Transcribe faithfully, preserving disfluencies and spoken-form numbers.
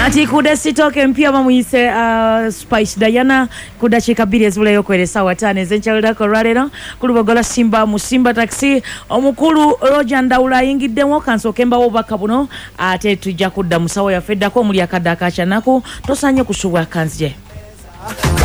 Kati kuda sitoke mpya bamuyise uh, Spice Diana kuda chikabiri ezulayo kwelesa watane zenchalda koralero kulubogola Simba Musimba taxi omukulu Roger Ndaula yingiddemo kansokemba obaka buno ate tujja kudda musawo ya fedda ko muli akadaka chanaku tosanye kusubwa kanzje